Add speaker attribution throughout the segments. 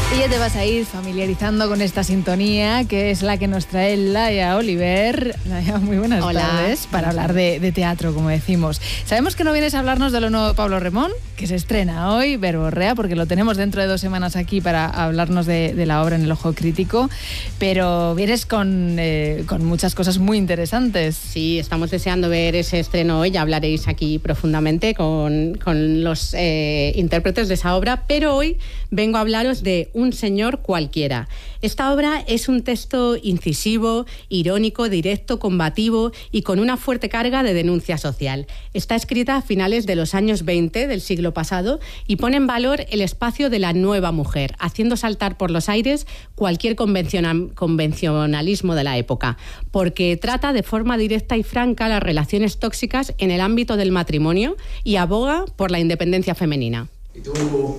Speaker 1: Y ya te vas a ir familiarizando con esta sintonía, que es la que nos trae Laia Oliver. Laia, muy buenas tardes, para hablar de teatro, como decimos. Sabemos que no vienes a hablarnos de lo nuevo de Pablo Remón, que se estrena hoy, Verborrea, porque lo tenemos dentro de 2 semanas aquí para hablarnos de la obra en el Ojo Crítico, pero vienes con muchas cosas muy interesantes.
Speaker 2: Sí, estamos deseando ver ese estreno hoy, ya hablaréis aquí profundamente con los intérpretes de esa obra, pero hoy vengo a hablaros de Un señor cualquiera. Esta obra es un texto incisivo, irónico, directo, combativo y con una fuerte carga de denuncia social. Está escrita a finales de los años 20 del siglo pasado y pone en valor el espacio de la nueva mujer, haciendo saltar por los aires cualquier convencionalismo de la época, porque trata de forma directa y franca las relaciones tóxicas en el ámbito del matrimonio y aboga por la independencia femenina.
Speaker 3: ¿Y tú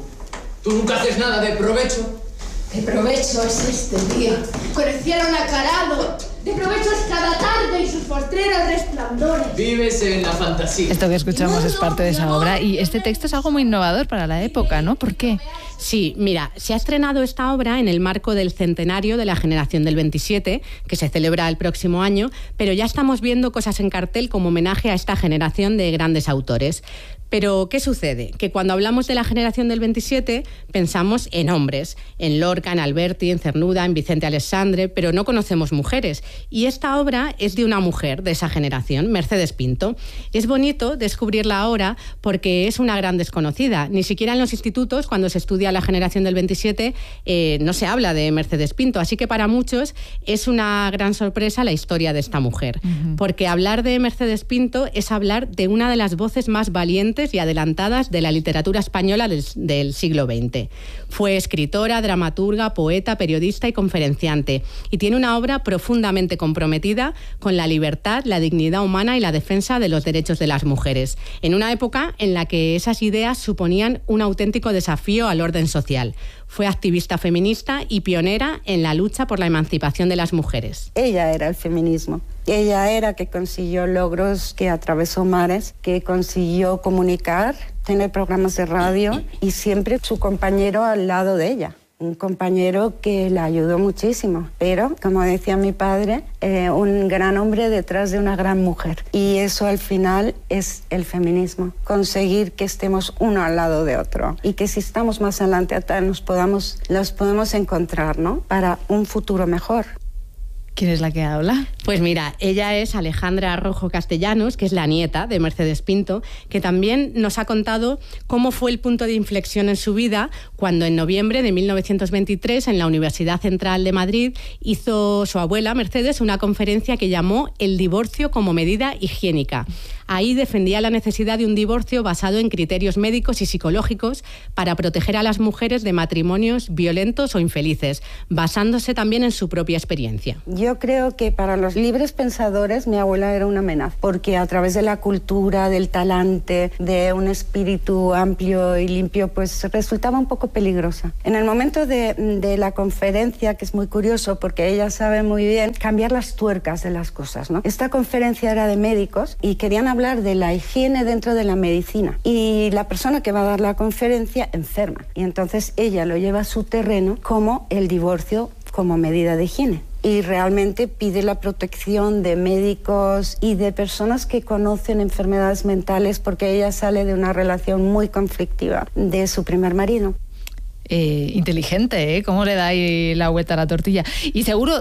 Speaker 3: nunca haces nada de provecho?
Speaker 4: De provecho es este día, con el cielo nacarado. De provecho es cada tarde y sus postreros resplandores.
Speaker 3: Vives en la fantasía.
Speaker 1: Esto que escuchamos es parte de esa obra y este texto es algo muy innovador para la época, ¿no? ¿Por qué?
Speaker 2: Sí, mira, se ha estrenado esta obra en el marco del centenario de la generación del 27, que se celebra el próximo año, pero ya estamos viendo cosas en cartel como homenaje a esta generación de grandes autores. Pero, ¿qué sucede? Que cuando hablamos de la generación del 27 pensamos en hombres, en Lorca, en Alberti, en Cernuda, en Vicente Alexandre, pero no conocemos mujeres. Y esta obra es de una mujer de esa generación, Mercedes Pinto. Es bonito descubrirla ahora porque es una gran desconocida. Ni siquiera en los institutos, cuando se estudia la generación del 27, no se habla de Mercedes Pinto. Así que para muchos es una gran sorpresa la historia de esta mujer. Porque hablar de Mercedes Pinto es hablar de una de las voces más valientes y adelantadas de la literatura española del siglo XX. Fue escritora, dramaturga, poeta, periodista y conferenciante, y tiene una obra profundamente comprometida con la libertad, la dignidad humana y la defensa de los derechos de las mujeres, en una época en la que esas ideas suponían un auténtico desafío al orden social. Fue activista feminista y pionera en la lucha por la emancipación de las mujeres.
Speaker 5: Ella era el feminismo. Ella era que consiguió logros, que atravesó mares, que consiguió comunicar, tener programas de radio y siempre su compañero al lado de ella. Un compañero que la ayudó muchísimo, pero, como decía mi padre, un gran hombre detrás de una gran mujer. Y eso al final es el feminismo, conseguir que estemos uno al lado de otro y que si estamos más adelante los podemos encontrar, ¿no? Para un futuro mejor.
Speaker 1: ¿Quién es la que habla?
Speaker 2: Pues mira, ella es Alejandra Rojo Castellanos, que es la nieta de Mercedes Pinto, que también nos ha contado cómo fue el punto de inflexión en su vida cuando en noviembre de 1923 en la Universidad Central de Madrid hizo su abuela Mercedes una conferencia que llamó El divorcio como medida higiénica. Ahí defendía la necesidad de un divorcio basado en criterios médicos y psicológicos para proteger a las mujeres de matrimonios violentos o infelices, basándose también en su propia experiencia.
Speaker 5: Yo creo que para los libres pensadores mi abuela era una amenaza, porque a través de la cultura, del talante, de un espíritu amplio y limpio, pues resultaba un poco peligrosa. En el momento de la conferencia, que es muy curioso porque ella sabe muy bien cambiar las tuercas de las cosas, ¿no? Esta conferencia era de médicos y querían hablar de la higiene dentro de la medicina. Y la persona que va a dar la conferencia enferma. Y entonces ella lo lleva a su terreno como el divorcio como medida de higiene. Y realmente pide la protección de médicos y de personas que conocen enfermedades mentales porque ella sale de una relación muy conflictiva de su primer marido.
Speaker 1: Inteligente, ¿eh? ¿Cómo le da ahí la vuelta a la tortilla? Y seguro,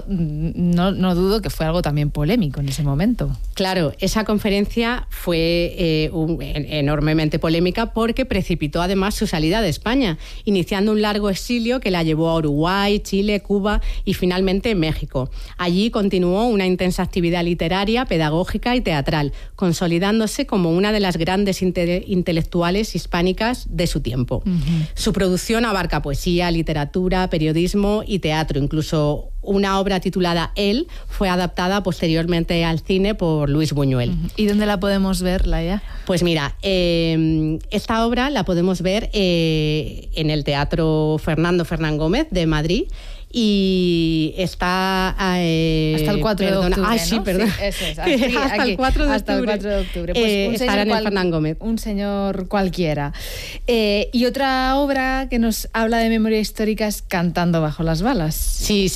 Speaker 1: no dudo que fue algo también polémico en ese momento.
Speaker 2: Claro, esa conferencia fue enormemente polémica porque precipitó además su salida de España, iniciando un largo exilio que la llevó a Uruguay, Chile, Cuba y finalmente México. Allí continuó una intensa actividad literaria, pedagógica y teatral, consolidándose como una de las grandes intelectuales hispánicas de su tiempo. Su producción abarca poesía, literatura, periodismo y teatro. Incluso una obra titulada Él fue adaptada posteriormente al cine por Luis Buñuel.
Speaker 1: ¿Y dónde la podemos ver, Laia?
Speaker 2: Pues mira, esta obra la podemos ver en el Teatro Fernando Fernán Gómez de Madrid. Y está
Speaker 1: hasta el 4 de octubre.
Speaker 2: Ah, sí, perdón.
Speaker 1: Sí, eso es.
Speaker 2: Hasta el 4 de octubre.
Speaker 1: Hasta el 4 de octubre. Pues
Speaker 2: estará en el Fernán Gómez.
Speaker 1: Un señor cualquiera. Y otra obra que nos habla de memoria histórica es Cantando bajo las balas.
Speaker 2: Sí,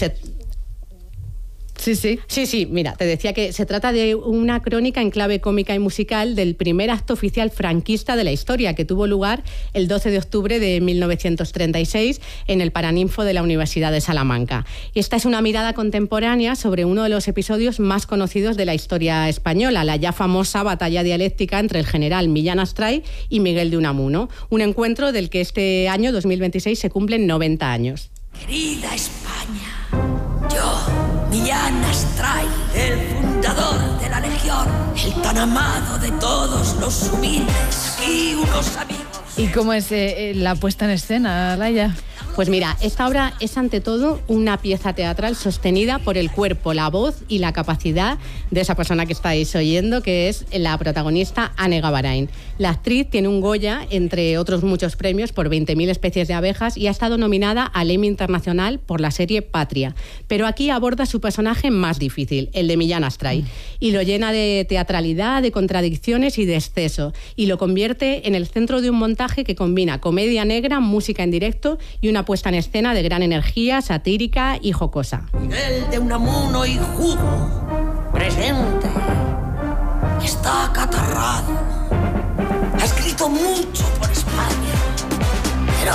Speaker 2: Sí, mira, te decía que se trata de una crónica en clave cómica y musical del primer acto oficial franquista de la historia, que tuvo lugar el 12 de octubre de 1936 en el Paraninfo de la Universidad de Salamanca. Y esta es una mirada contemporánea sobre uno de los episodios más conocidos de la historia española, la ya famosa batalla dialéctica entre el general Millán Astray y Miguel de Unamuno, un encuentro del que este año, 2026, se cumplen 90 años.
Speaker 6: Querida España, yo, Millán Astray, el fundador de la Legión, el tan amado de todos los humildes, y unos amigos.
Speaker 1: ¿Y cómo es la puesta en escena, Laia?
Speaker 2: Pues mira, esta obra es ante todo una pieza teatral sostenida por el cuerpo, la voz y la capacidad de esa persona que estáis oyendo, que es la protagonista Ane Gavarain. La actriz tiene un Goya, entre otros muchos premios, por 20.000 especies de abejas y ha estado nominada al Emmy Internacional por la serie Patria. Pero aquí aborda su personaje más difícil, el de Millán Astray, y lo llena de teatralidad, de contradicciones y de exceso, y lo convierte en el centro de un montaje que combina comedia negra, música en directo y una puesta en escena de gran energía, satírica y jocosa.
Speaker 6: Miguel de Unamuno y Jugo, presente. Está acatarrado. Ha escrito mucho por España, pero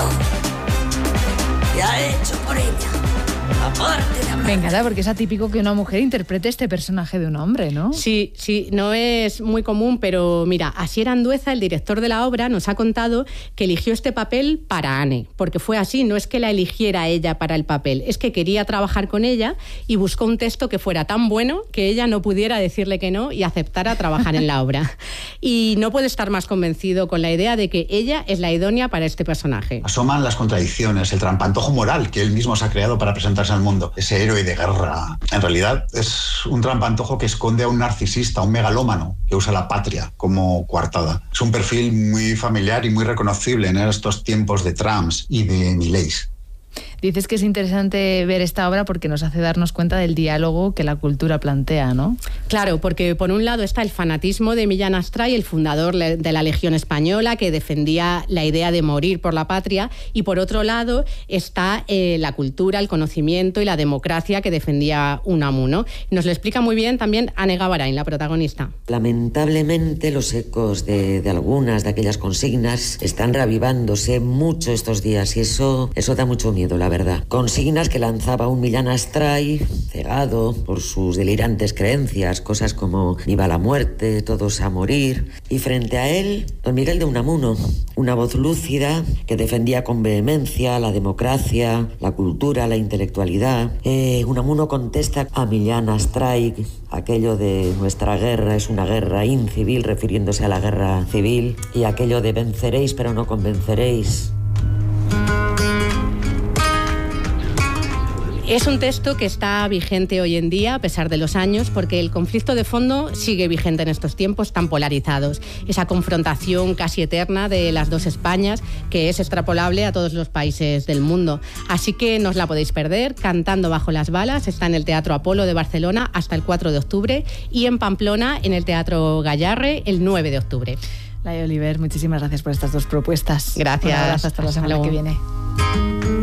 Speaker 6: ¿qué ha hecho por ella? Aparte de hablar.
Speaker 1: Me encanta porque es atípico que una mujer interprete este personaje de un hombre, ¿no?
Speaker 2: Sí, no es muy común, pero mira, Asier Andueza, el director de la obra, nos ha contado que eligió este papel para Ane, porque fue así, no es que la eligiera ella para el papel, es que quería trabajar con ella y buscó un texto que fuera tan bueno que ella no pudiera decirle que no y aceptara trabajar en la obra. Y no puede estar más convencido con la idea de que ella es la idónea para este personaje.
Speaker 7: Asoman las contradicciones, el trampantojo moral que él mismo se ha creado para presentarse al mundo. Ese héroe de guerra, en realidad, es un trampantojo que esconde a un narcisista, un megalómano, que usa la patria como coartada. Es un perfil muy familiar y muy reconocible en estos tiempos de Trumps y de Millets.
Speaker 1: Dices que es interesante ver esta obra porque nos hace darnos cuenta del diálogo que la cultura plantea, ¿no?
Speaker 2: Claro, porque por un lado está el fanatismo de Millán Astray, el fundador de la Legión Española, que defendía la idea de morir por la patria, y por otro lado está la cultura, el conocimiento y la democracia que defendía Unamuno. Nos lo explica muy bien también Ane Gavarain, la protagonista.
Speaker 8: Lamentablemente los ecos de algunas de aquellas consignas están reavivándose mucho estos días y eso da mucho miedo, la verdad. Consignas que lanzaba un Millán Astray, cegado por sus delirantes creencias, cosas como viva la muerte, todos a morir, y frente a él, don Miguel de Unamuno, una voz lúcida que defendía con vehemencia la democracia, la cultura, la intelectualidad. Unamuno contesta a Millán Astray aquello de nuestra guerra es una guerra incivil, refiriéndose a la guerra civil, y aquello de venceréis pero no convenceréis.
Speaker 2: Es un texto que está vigente hoy en día, a pesar de los años, porque el conflicto de fondo sigue vigente en estos tiempos tan polarizados. Esa confrontación casi eterna de las dos Españas, que es extrapolable a todos los países del mundo. Así que no os la podéis perder. Cantando bajo las balas está en el Teatro Apolo de Barcelona hasta el 4 de octubre y en Pamplona en el Teatro Gayarre el 9 de octubre.
Speaker 1: Laia Oliver, muchísimas gracias por estas dos propuestas.
Speaker 2: Gracias.
Speaker 1: Un abrazo, hasta la semana que viene.